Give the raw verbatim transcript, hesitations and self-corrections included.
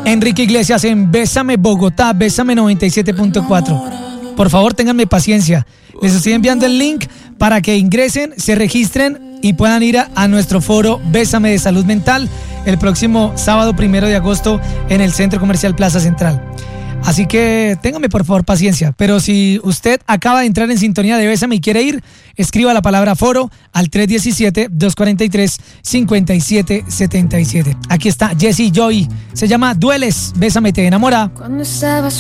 Enrique Iglesias en Bésame Bogotá, Bésame noventa y siete punto cuatro. Por favor, ténganme paciencia. Les estoy enviando el link para que ingresen, se registren y puedan ir a, a nuestro foro Bésame de Salud Mental el próximo sábado primero de agosto en el Centro Comercial Plaza Central. Así que téngame por favor paciencia, pero si usted acaba de entrar en sintonía de Bésame y quiere ir, escriba la palabra foro al tres uno siete, dos cuatro tres, cinco siete siete siete. Aquí está Jessie Joy, se llama Dueles, Bésame te enamora. Cuando estabas